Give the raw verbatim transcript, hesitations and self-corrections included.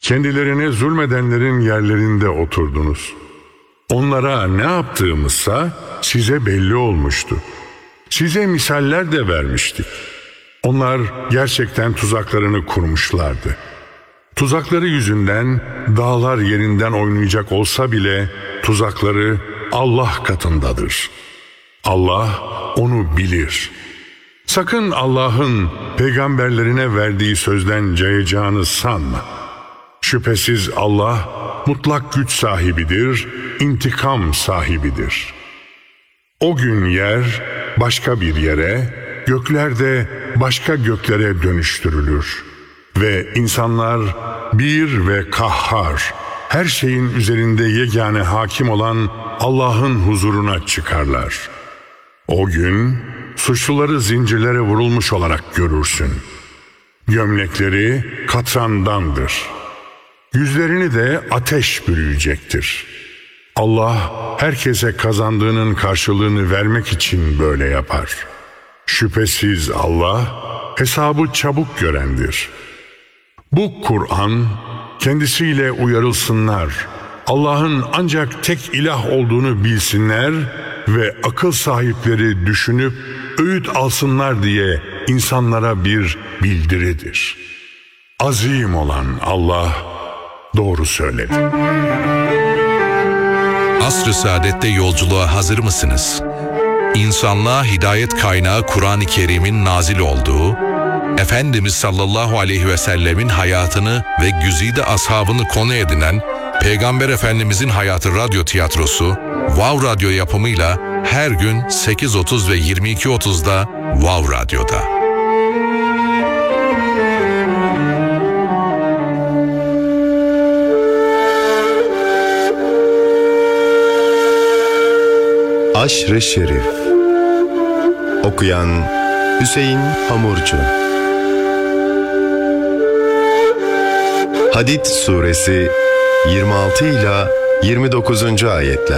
Kendilerine zulmedenlerin yerlerinde oturdunuz. Onlara ne yaptığımızsa size belli olmuştu. Size misaller de vermiştik. Onlar gerçekten tuzaklarını kurmuşlardı. Tuzakları yüzünden dağlar yerinden oynayacak olsa bile tuzakları Allah katındadır. Allah onu bilir. Sakın Allah'ın peygamberlerine verdiği sözden cayacağını sanma. Şüphesiz Allah mutlak güç sahibidir, intikam sahibidir. O gün yer başka bir yere, gökler de başka göklere dönüştürülür. Ve insanlar bir ve kahhar, her şeyin üzerinde yegane hakim olan Allah'ın huzuruna çıkarlar. O gün suçluları zincirlere vurulmuş olarak görürsün. Gömlekleri katrandandır. Yüzlerini de ateş bürüyecektir. Allah herkese kazandığının karşılığını vermek için böyle yapar. Şüphesiz Allah hesabı çabuk görendir. Bu Kur'an kendisiyle uyarılsınlar, Allah'ın ancak tek ilah olduğunu bilsinler ve akıl sahipleri düşünüp öğüt alsınlar diye insanlara bir bildiridir. Azim olan Allah doğru söyledi. Asr-ı Saadet'te yolculuğa hazır mısınız? İnsanlığa hidayet kaynağı Kur'an-ı Kerim'in nazil olduğu, Efendimiz sallallahu aleyhi ve sellemin hayatını ve güzide ashabını konu edinen Peygamber Efendimizin Hayatı Radyo Tiyatrosu, Wow Radyo yapımıyla her gün sekiz otuz ve yirmi iki otuzda Wow Radyo'da. Aşr-ı Şerif. Okuyan Hüseyin Hamurcu. Hadid Suresi yirmi altı ila yirmi dokuzuncu ayetler.